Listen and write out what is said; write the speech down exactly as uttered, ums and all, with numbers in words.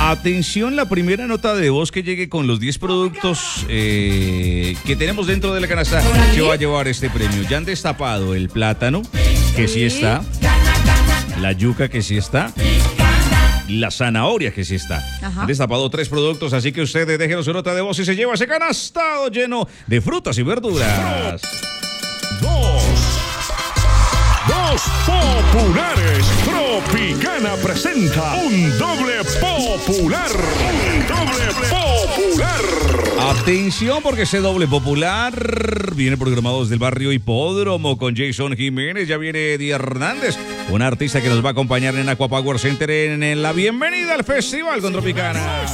Atención, la primera nota de voz que llegue con los diez productos eh, que tenemos dentro de la canasta que va a llevar este premio. Ya han destapado el plátano, que sí está, la yuca, que sí está, la zanahoria, que sí está. Ajá. Han destapado tres productos, así que ustedes dejen su nota de voz y se lleva ese canastado lleno de frutas y verduras. Dos. Dos populares. Tropicana presenta un doble popular. Un doble popular. Atención, porque ese doble popular viene programado desde el barrio Hipódromo con Jason Jiménez. Ya viene Eddie Hernández, un artista que nos va a acompañar en Aqua Power Center en, en la bienvenida al festival con Tropicana.